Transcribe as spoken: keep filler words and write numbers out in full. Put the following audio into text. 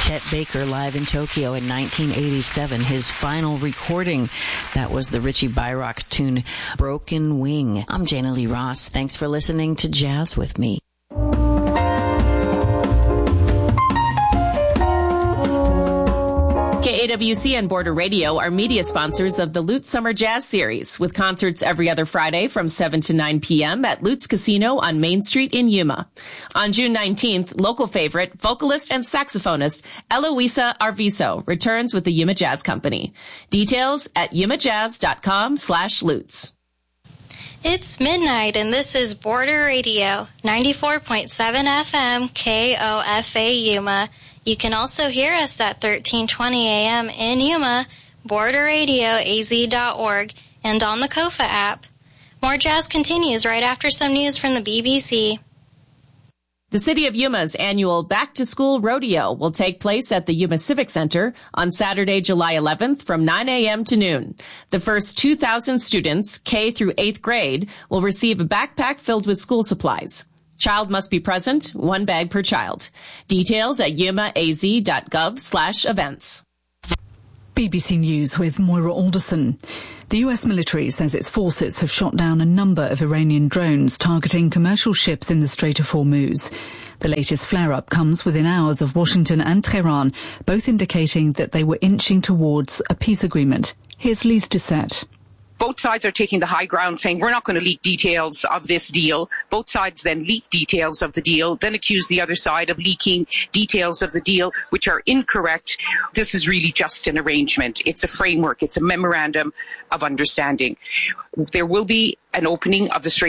Chet Baker live in Tokyo in nineteen eighty-seven, his final recording. That was the Richie Byrock tune, Broken Wing. I'm Jana Lee Ross. Thanks for listening to Jazz with me. K A W C and Border Radio are media sponsors of the Lutz Summer Jazz Series, with concerts every other Friday from seven to nine p.m. at Lutz Casino on Main Street in Yuma. On June nineteenth, local favorite, vocalist and saxophonist Eloisa Arvizo returns with the Yuma Jazz Company. Details at yumajazz.com slash Lutz. It's midnight, and this is Border Radio, ninety-four point seven F M K O F A Yuma. You can also hear us at thirteen twenty A M in Yuma, border radio a z dot org, and on the Kofa app. More jazz continues right after some news from the B B C. The City of Yuma's annual Back to School Rodeo will take place at the Yuma Civic Center on Saturday, July eleventh from nine a m to noon. The first two thousand students, K through eighth grade, will receive a backpack filled with school supplies. Child must be present, one bag per child. Details at yumaaz.gov slash events. B B C News with Moira Alderson. The U S military says its forces have shot down a number of Iranian drones targeting commercial ships in the Strait of Hormuz. The latest flare-up comes within hours of Washington and Tehran, both indicating that they were inching towards a peace agreement. Here's Lise Doucette. Both sides are taking the high ground, saying we're not going to leak details of this deal. Both sides then leak details of the deal, then accuse the other side of leaking details of the deal, which are incorrect. This is really just an arrangement. It's a framework. It's a memorandum of understanding. There will be an opening of the Strait